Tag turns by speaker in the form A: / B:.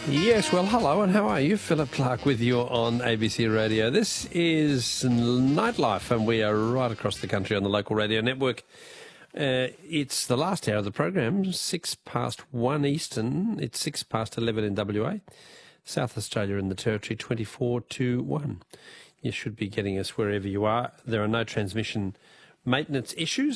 A: Yes, well, hello and how are you? Philip Clark with you on ABC Radio. This is Nightlife and we are right across the country on the local radio network. It's the last hour of the program, 1:06 Eastern. It's 11 in WA. South Australia and the Territory, 24-1. You should be getting us wherever you are. There are no transmission maintenance issues.